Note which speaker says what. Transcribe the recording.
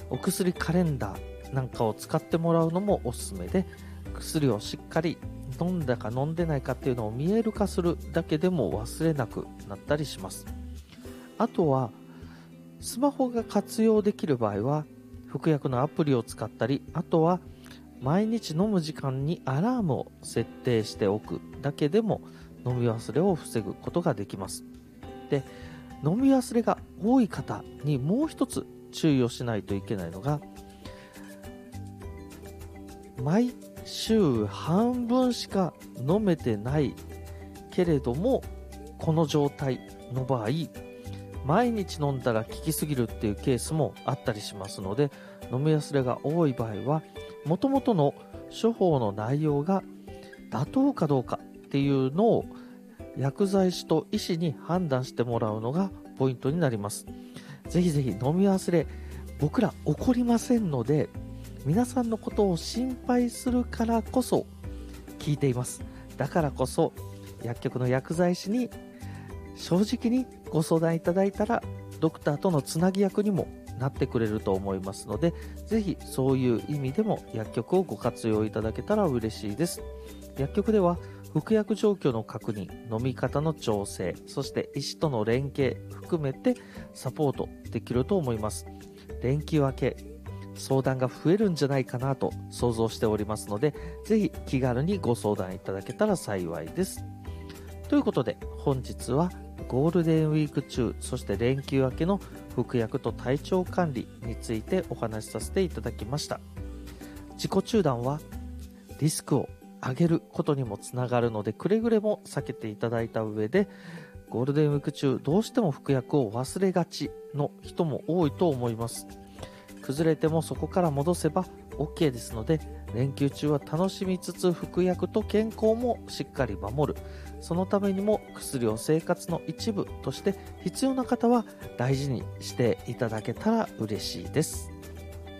Speaker 1: お薬カレンダーなんかを使ってもらうのもおすすめで、薬をしっかり飲んだか飲んでないかっていうのを見える化するだけでも忘れなくなったりします。あとはスマホが活用できる場合は服薬のアプリを使ったり、あとは毎日飲む時間にアラームを設定しておくだけでも飲み忘れを防ぐことができます。で、飲み忘れが多い方にもう一つ注意をしないといけないのが、毎週半分しか飲めてないけれども、この状態の場合毎日飲んだら効きすぎるっていうケースもあったりしますので、飲み忘れが多い場合は元々の処方の内容が妥当かどうかっていうのを薬剤師と医師に判断してもらうのがポイントになります。ぜひぜひ飲み忘れ、僕ら起こりませんので、皆さんのことを心配するからこそ聞いています。だからこそ薬局の薬剤師に正直にご相談いただいたら、ドクターとのつなぎ役にもなってくれると思いますので、ぜひそういう意味でも薬局をご活用いただけたら嬉しいです。薬局では服薬状況の確認、飲み方の調整、そして医師との連携含めてサポートできると思います。連休明け相談が増えるんじゃないかなと想像しておりますので、ぜひ気軽にご相談いただけたら幸いです。ということで本日はゴールデンウィーク中、そして連休明けの服薬と体調管理についてお話しさせていただきました。自己中断はリスクを上げることにもつながるので、くれぐれも避けていただいた上で、ゴールデンウィーク中どうしても服薬を忘れがちの人も多いと思います。崩れてもそこから戻せば OK ですので、連休中は楽しみつつ服薬と健康もしっかり守る。そのためにも薬を生活の一部として必要な方は大事にしていただけたら嬉しいです。